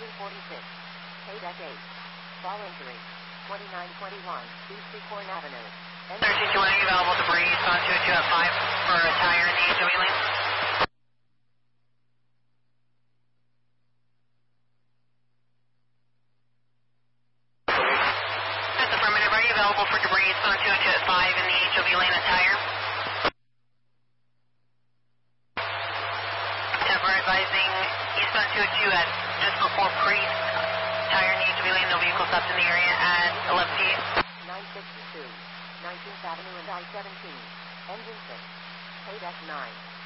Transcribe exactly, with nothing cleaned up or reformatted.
Engine forty-six. K-Deck eight. Fall injury. twenty-nine twenty-one East Seacorn Avenue. thirteen two one, available debris, on two two at five for a tire in the H O V lane. That's affirmative. Are you available for debris, on two two at five in the H O V lane and tire? Temper advising east on two two at just before Priest. Tire in the H O V lane, no vehicle stopped in the area at eleven P. nine sixty-two nineteenth Avenue and I seventeen. Engine six. K-Deck nine.